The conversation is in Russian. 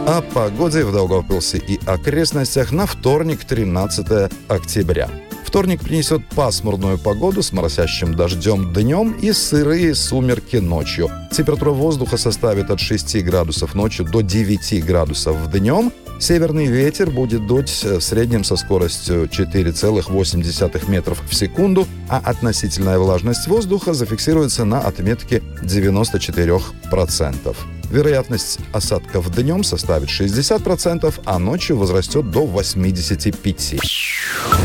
О погоде в Даугавпилсе и окрестностях на вторник, 13 октября. Вторник принесет пасмурную погоду с моросящим дождем днем и сырые сумерки ночью. Температура воздуха составит от 6 градусов ночью до 9 градусов днем. Северный ветер будет дуть в среднем со скоростью 4,8 метров в секунду, а относительная влажность воздуха зафиксируется на отметке 94%. Вероятность осадков днем составит 60%, а ночью возрастет до 85%.